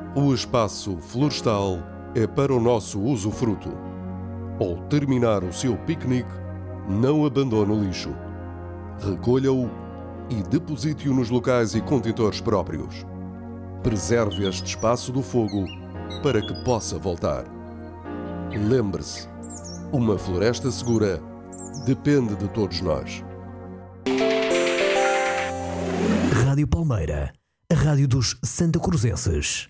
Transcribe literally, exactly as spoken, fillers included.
O espaço florestal é para o nosso usufruto. Ao terminar o seu piquenique, não abandone o lixo. Recolha-o e deposite-o nos locais e contentores próprios. Preserve este espaço do fogo para que possa voltar. Lembre-se, uma floresta segura depende de todos nós. Rádio Palmeira, a rádio dos Santacruzenses.